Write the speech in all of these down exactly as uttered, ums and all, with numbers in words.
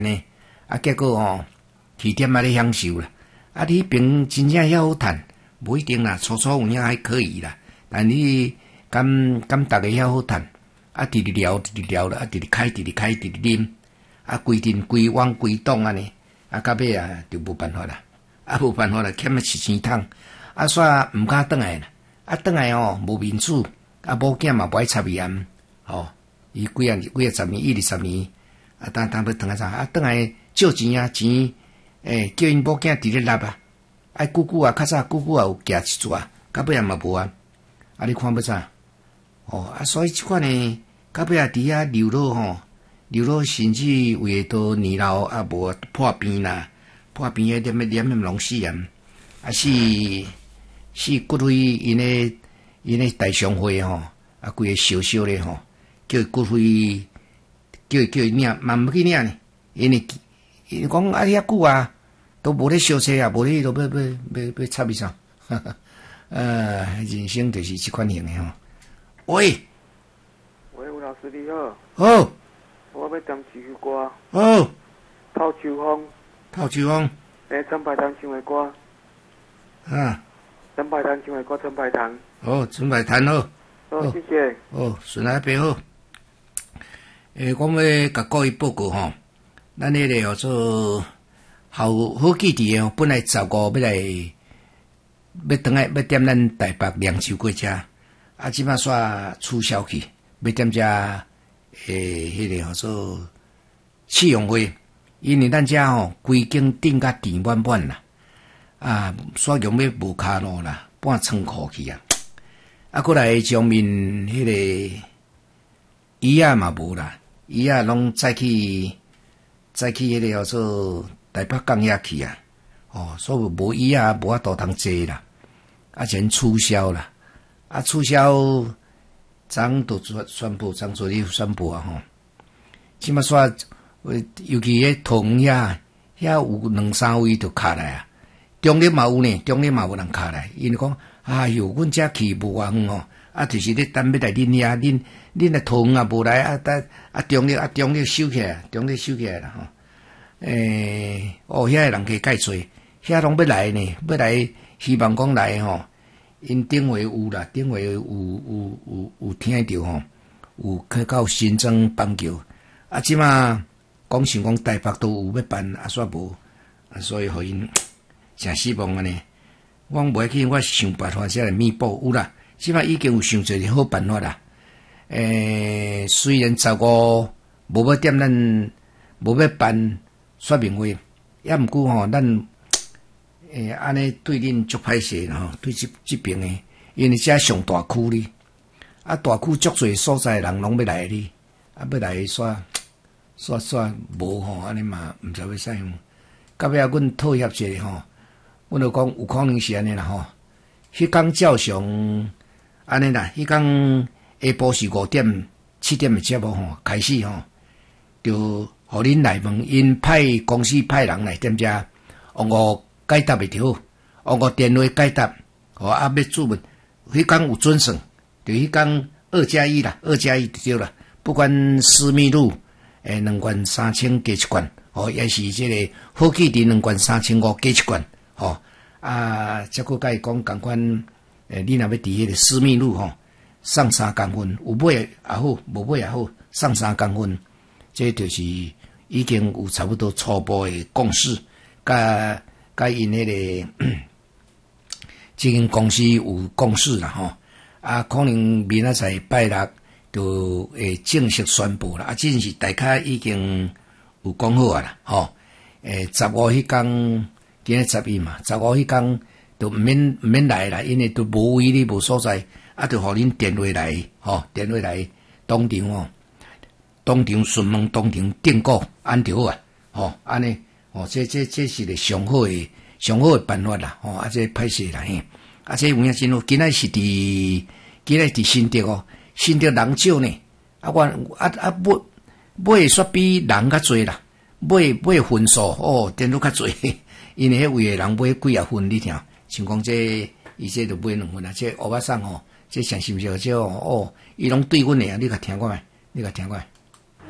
呢，啊，结果吼，提点啊咧享受啦。啊，你迄边真正遐好趁，无一定啦，初初有影还可以啦。但你敢敢逐个遐好趁，啊，直直聊，直直聊啦，啊，直直开，直直开，直直啉，啊，规阵规网规档安尼，啊，到尾啊就无办法啦，啊，无办法啦，欠啊七钱桶，啊，煞毋敢转来啦，啊，转来哦，无面子，啊，某囝嘛不爱插伊吼，伊几啊几啊十年，一二十年，啊，当当要转来啥？啊，转来借钱啊，钱。诶，叫因某囝伫咧纳啊，啊，久久啊，较早久久啊有寄一撮，到尾也嘛无啊，啊，你看要怎？哦，啊，所以即款呢，到尾啊，伫遐流落吼，流落甚至为到年老啊，无破病啦，破病诶，点点点拢死啊，啊是是骨灰因诶因诶大商会吼，啊，规个烧烧咧吼，叫伊骨灰，叫伊叫伊领，嘛毋去领呢，因为。伊讲啊，遐久啊，都无咧烧车啊，无咧都要要要要插伊啥？呃，人生就是即款型诶吼。喂， 喂，吴老师你好。 好。 我要点一首歌。 好。 透秋风。 透秋风。 诶，陈百堂唱诶歌。 啊。 陈百堂唱诶歌，陈百堂。 好，陈百堂好。 好，谢谢。 好，顺来白好。诶，我要甲各位报告吼。咱迄个叫做好好记伫诶，本来十五要来要等来要踮咱台北凉州过遮，啊，即摆煞取消去，要踮遮诶，迄个叫做试用会，因为咱遮吼规间顶甲填满满啦，啊，煞用要无骹路啦，半仓库去啊，啊，过来上面迄个椅仔嘛无啦，椅仔拢再去。再去迄个叫做台北港遐去啊，哦，所以无椅啊，无法度通坐啦，啊，全取消啦，啊，取消，昨都宣布，昨昨日宣布啊吼，即马煞，尤其迄桃园遐，遐有两三位就卡来啊，中立嘛有呢，中立嘛有人卡来，因为讲，哎哟，阮遮去无偌远吼，啊，就是咧等要来恁遐，恁。恁诶桃园也无来啊！但啊中立啊中立收起来，中立收起来啦吼。诶、欸，哦，遐个人加介侪，遐拢要来呢，要来希望讲来吼。因顶回有啦，顶回有有有有听着吼，有去到新庄邦桥。啊，即马讲想讲台北都有要办，啊煞无，啊所以互因诚失望安尼。我袂去，我想办法才来弥补有啦。即马已经有想做好办法啦。诶，虽然十五无要踮咱无要办说明会，也毋过吼，咱诶安尼对恁足歹势啦吼，对即即边诶，因为遮上大区哩，啊大区足侪所在人拢要来哩，啊要来煞煞煞无吼，安尼嘛毋知要使样。到尾啊，阮妥协一下吼，阮就讲有可能是安尼啦吼，迄天照常安尼啦，迄天。下晡是五点、七点的节目吼，开始吼，就互恁来问，因派公司派人来踮遮，用我解答袂着，用我电话解答，吼啊要注问，迄天有准算，就迄天二加一啦，二加一就对啦，不管私密路，诶两罐三千加一罐，吼也是即个好记伫两罐三千五加一罐，吼啊，则个甲伊讲共款，诶你若要伫迄个私密路吼。上三公分，有买也好，无买也好，上三公分，这就是已经有差不多初步的共识，甲甲因迄个即间公司有共识啦吼，啊，可能明仔载拜六就会正式宣布啦，啊，这是大家已经有讲好啊啦，吼，诶，十五迄天，今日十一嘛，十五迄天就毋免毋免来啦，因为都无位哩，无所在。啊，就互恁电话来，吼，电话来当场哦，当场询问，当场订购，安就好啊，吼，安尼，吼，这这这是个上好诶，上好诶办法啦，吼，啊，这歹势啦嘿，啊，这有影真好，今仔是伫，今仔伫新竹哦，新竹人少呢，啊，我啊啊买买煞比人较侪啦，买买份数哦，电脑较侪，因为迄位诶人买几啊份，你听，像讲这伊这就买两份啊，这乌巴桑吼。这诚是毋是？这哦，伊拢对阮诶啊！你甲听过没？你甲听过没？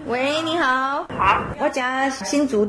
喂，你好。 好， 我家新竹